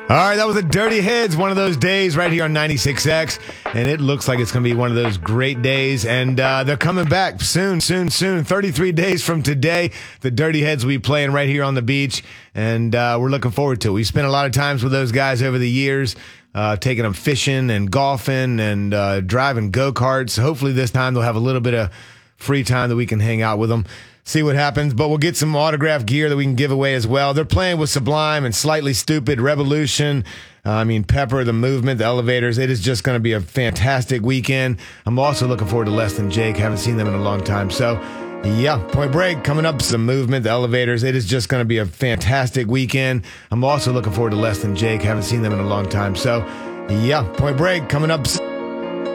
All right, that was the Dirty Heads, one of those days right here on 96X, and it looks like it's going to be one of those great days, and they're coming back soon. 33 days from today, the Dirty Heads will be playing right here on the beach, and we're looking forward to it. We've spent a lot of times with those guys over the years, taking them fishing and golfing and driving go-karts. Hopefully this time they'll have a little bit of free time that we can hang out with them. See what happens, but we'll get some autographed gear that we can give away as well. They're playing with Sublime and Slightly Stupid, Revolution, Pepper, The Movement, The Elevators. It is just going to be a fantastic weekend. I'm also looking forward to Less Than Jake. Haven't seen them in a long time. So, yeah, Point Break coming up, The Movement, The Elevators. It is just going to be a fantastic weekend. I'm also looking forward to Less Than Jake. Haven't seen them in a long time. So, yeah, Point Break coming up.